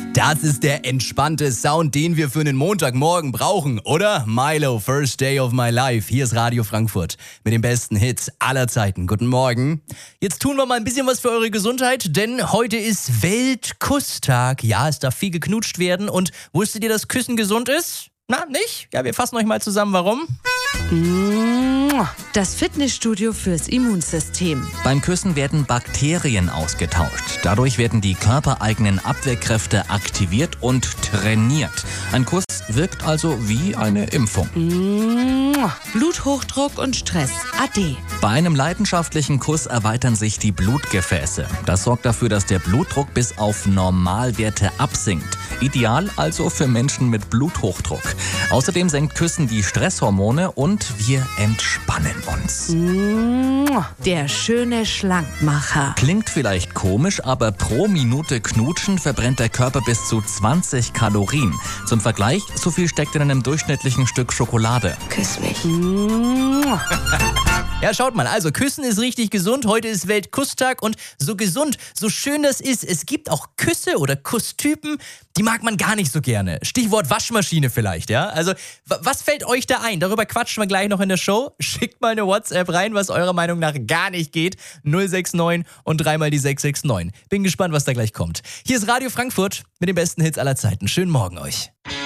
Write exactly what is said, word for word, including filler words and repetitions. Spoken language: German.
Das ist der entspannte Sound, den wir für einen Montagmorgen brauchen, oder? Milo, First Day of My Life. Hier ist Radio Frankfurt mit den besten Hits aller Zeiten. Guten Morgen. Jetzt tun wir mal ein bisschen was für eure Gesundheit, denn heute ist Weltkusstag. Ja, es darf viel geknutscht werden. Und wusstet ihr, dass Küssen gesund ist? Na, nicht? Ja, wir fassen euch mal zusammen, warum. Das Fitnessstudio fürs Immunsystem. Beim Küssen werden Bakterien ausgetauscht. Dadurch werden die körpereigenen Abwehrkräfte aktiviert und trainiert. Ein Kuss wirkt also wie eine Impfung. Bluthochdruck und Stress. Ade. Bei einem leidenschaftlichen Kuss erweitern sich die Blutgefäße. Das sorgt dafür, dass der Blutdruck bis auf Normalwerte absinkt. Ideal also für Menschen mit Bluthochdruck. Außerdem senkt Küssen die Stresshormone und wir entspannen uns. Der schöne Schlankmacher. Klingt vielleicht komisch, aber pro Minute Knutschen verbrennt der Körper bis zu zwanzig Kalorien. Zum Vergleich, so viel steckt in einem durchschnittlichen Stück Schokolade. Küss mich. Ja, schaut mal, also Küssen ist richtig gesund. Heute ist Weltkusstag und so gesund, so schön das ist, es gibt auch Küsse oder Kusstypen, die mag man gar nicht so gerne. Stichwort Waschmaschine vielleicht, ja? Also, w- was fällt euch da ein? Darüber quatschen wir gleich noch in der Show. Schickt mal eine WhatsApp rein, was eurer Meinung nach gar nicht geht. null sechs neun und dreimal die sechs sechs neun. Bin gespannt, was da gleich kommt. Hier ist Radio Frankfurt mit den besten Hits aller Zeiten. Schönen Morgen euch.